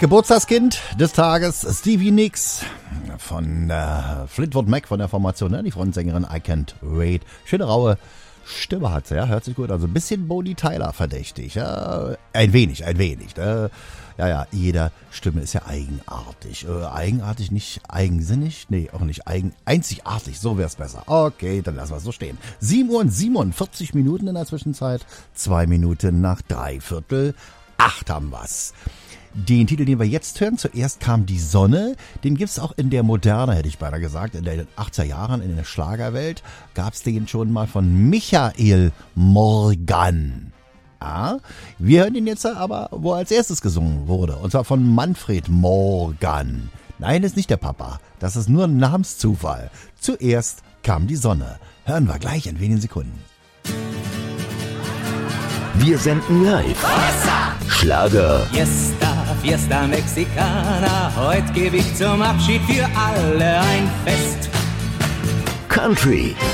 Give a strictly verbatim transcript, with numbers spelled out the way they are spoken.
Geburtstagskind des Tages, Stevie Nicks von äh, Fleetwood Mac von der Formation, ne? Die Frontsängerin I Can't Wait. Schöne raue Stimme hat sie, ja, hört sich gut. Also ein bisschen Bonnie Tyler verdächtig, ja. Ein wenig, ein wenig. Ne? Ja, ja, jeder Stimme ist ja eigenartig. Äh, eigenartig, nicht eigensinnig? Nee, auch nicht eigen, einzigartig, so wär's besser. Okay, dann lassen wir es so stehen. sieben Uhr und siebenundvierzig Minuten in der Zwischenzeit. Zwei Minuten nach dreiviertel acht haben wir's. Den Titel, den wir jetzt hören, zuerst kam die Sonne, den gibt's auch in der Moderne, hätte ich beinahe gesagt, in den achtziger Jahren, in der Schlagerwelt, gab's den schon mal von Michael Morgan. Ja, wir hören ihn jetzt aber, wo er als erstes gesungen wurde, und zwar von Manfred Morgan. Nein, ist nicht der Papa, das ist nur ein Namenszufall. Zuerst kam die Sonne. Hören wir gleich in wenigen Sekunden. Wir senden live. Schlager. Fiesta, Fiesta Mexicana, heute gebe ich zum Abschied für alle ein Fest. Country.